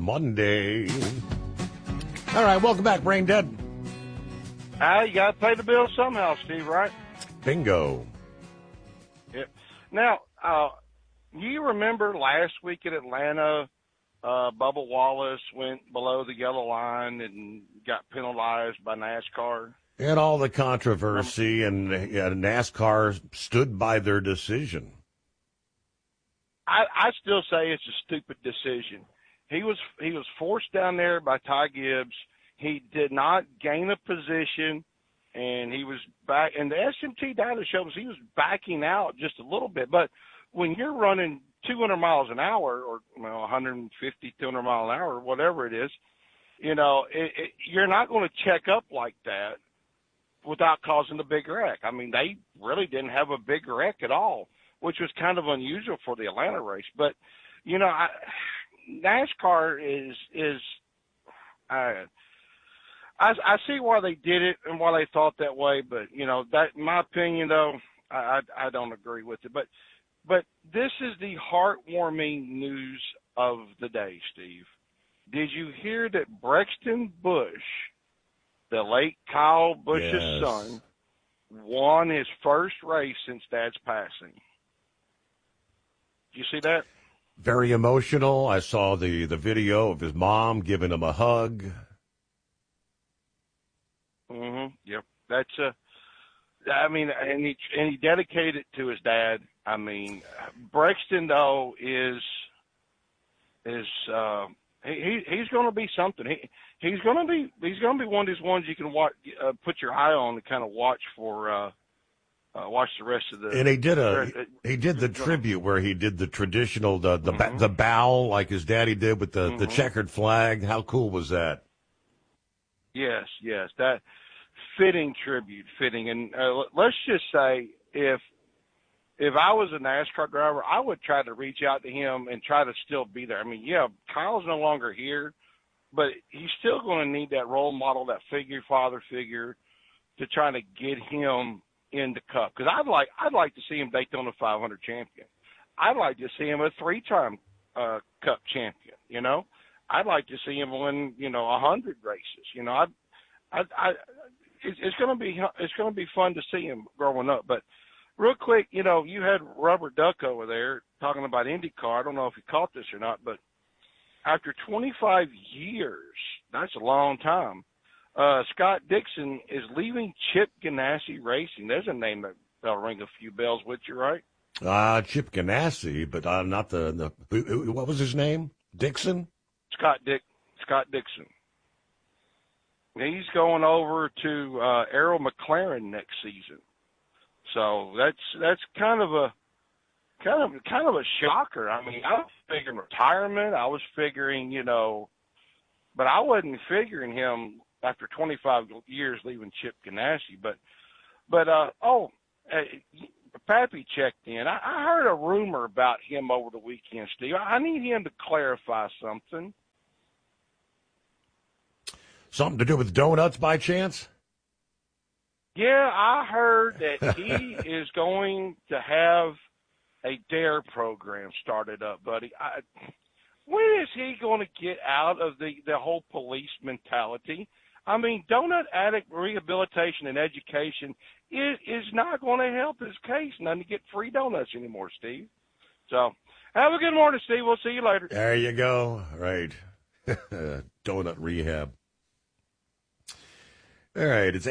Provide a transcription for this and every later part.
Monday. All right, welcome back, Brain Dead. You got to pay the bill somehow, Steve, right? Bingo. Yep. Now, you remember last week in Atlanta, Bubba Wallace went below the yellow line and got penalized by NASCAR? And all the controversy, and NASCAR stood by their decision. I still say it's a stupid decision. He was forced down there by Ty Gibbs. He did not gain a position, and he was back. And the SMT data shows he was backing out just a little bit. But when you're running 200 miles an hour, or 150, 200 mile an hour, whatever it is, you're not going to check up like that without causing a big wreck. I mean, they really didn't have a big wreck at all, which was kind of unusual for the Atlanta race. But, NASCAR is I see why they did it and why they thought that way, but that, in my opinion, though, I don't agree with it. But this is the heartwarming news of the day, Steve. Did you hear that Brexton Bush, the late Kyle Busch's son, won his first race since Dad's passing? Did you see that? Very emotional. I saw the video of his mom giving him a hug. Yep. That's and he dedicated it to his dad. I mean, Brexton though is he's going to be something. He's going to be one of these ones you can watch, put your eye on and kind of watch for watch the rest of the. And he did the tribute where he did the traditional the bow like his daddy did with the checkered flag. How cool was that? Yes, that fitting tribute, and let's just say if I was a NASCAR driver, I would try to reach out to him and try to still be there. I mean, Kyle's no longer here, but he's still going to need that role model, that father figure, to try to get him in the Cup. Because I'd like to see him Daytona 500 champion. I'd like to see him a 3-time Cup champion. I'd like to see him win 100 races. It's going to be fun to see him growing up. But real quick, you had Rubber Duck over there talking about IndyCar. I don't know if you caught this or not, but after 25 years, that's a long time, Scott Dixon is leaving Chip Ganassi Racing. There's a name that'll ring a few bells with you, right? Chip Ganassi, but not the what was his name? Dixon? Scott Dixon. He's going over to Arrow McLaren next season. So that's kind of a shocker. I mean, I was figuring retirement. I was figuring, but I wasn't figuring him after 25 years leaving Chip Ganassi. But Pappy checked in. I heard a rumor about him over the weekend, Steve. I need him to clarify something. Something to do with donuts by chance? Yeah, I heard that he is going to have a DARE program started up, buddy. When is he going to get out of the whole police mentality? I mean, donut addict rehabilitation and education is not going to help his case none to get free donuts anymore, Steve. So have a good morning, Steve. We'll see you later. There you go. Right. Donut rehab. All right, it's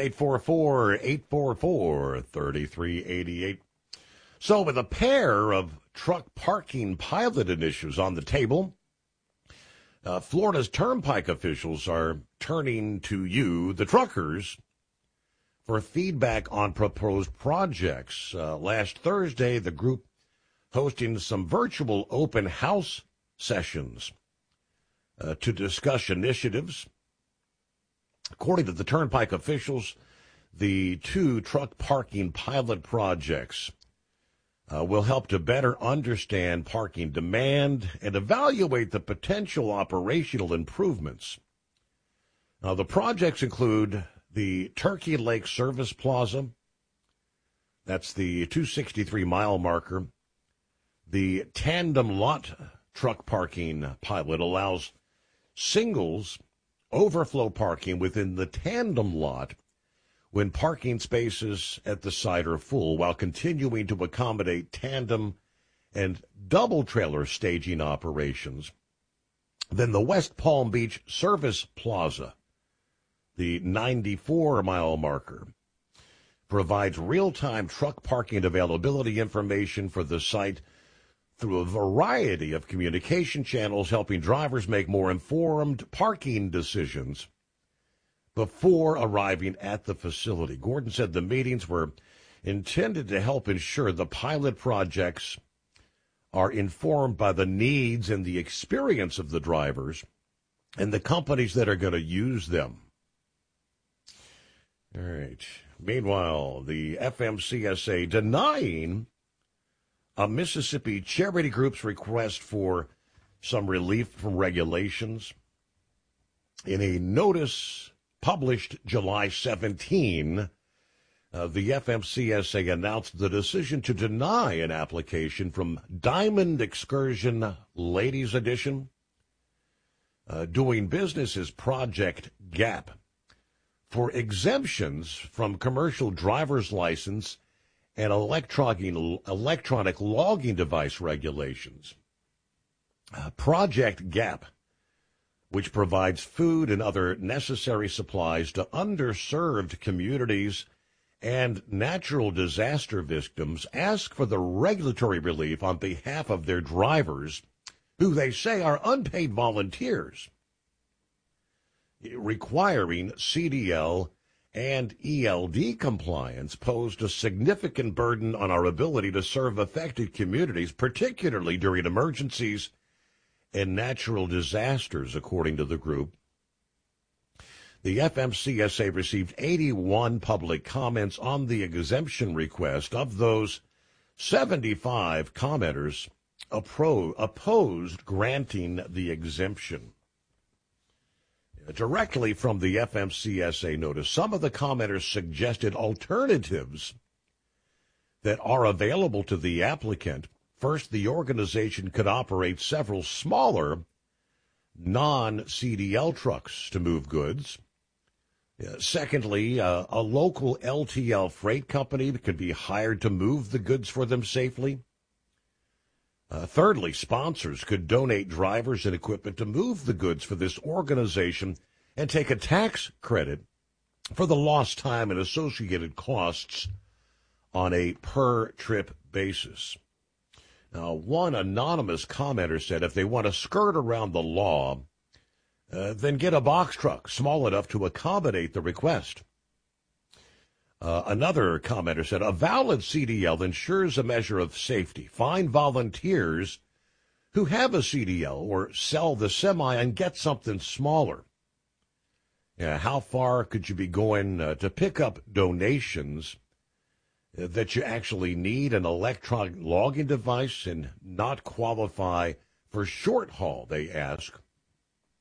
844-844-3388. So with a pair of truck parking pilot initiatives on the table, Florida's turnpike officials are turning to you, the truckers, for feedback on proposed projects. Last Thursday, the group hosting some virtual open house sessions to discuss initiatives. According to the turnpike officials, the 2 truck parking pilot projects will help to better understand parking demand and evaluate the potential operational improvements. Now, the projects include the Turkey Lake Service Plaza. That's the 263-mile marker. The tandem lot truck parking pilot allows singles overflow parking within the tandem lot when parking spaces at the site are full, while continuing to accommodate tandem and double trailer staging operations. Then the West Palm Beach Service Plaza, the 94-mile marker, provides real-time truck parking availability information for the site through a variety of communication channels, helping drivers make more informed parking decisions before arriving at the facility. Gordon said the meetings were intended to help ensure the pilot projects are informed by the needs and the experience of the drivers and the companies that are going to use them. All right. Meanwhile, the FMCSA denying a Mississippi charity group's request for some relief from regulations. In a notice published July 17, the FMCSA announced the decision to deny an application from Diamond Excursion Ladies Edition, doing business as Project GAP, for exemptions from commercial driver's license and electronic logging device regulations. Project GAP, which provides food and other necessary supplies to underserved communities and natural disaster victims, ask for the regulatory relief on behalf of their drivers, who they say are unpaid volunteers, requiring CDL and ELD compliance posed a significant burden on our ability to serve affected communities, particularly during emergencies and natural disasters, according to the group. The FMCSA received 81 public comments on the exemption request. Of those, 75 commenters opposed granting the exemption. Directly from the FMCSA notice, some of the commenters suggested alternatives that are available to the applicant. First, the organization could operate several smaller non-CDL trucks to move goods. Secondly, a local LTL freight company could be hired to move the goods for them safely. Thirdly, sponsors could donate drivers and equipment to move the goods for this organization and take a tax credit for the lost time and associated costs on a per-trip basis. Now, one anonymous commenter said if they want to skirt around the law, then get a box truck small enough to accommodate the request. Another commenter said, a valid CDL ensures a measure of safety. Find volunteers who have a CDL or sell the semi and get something smaller. How far could you be going to pick up donations that you actually need an electronic logging device and not qualify for short haul, they ask.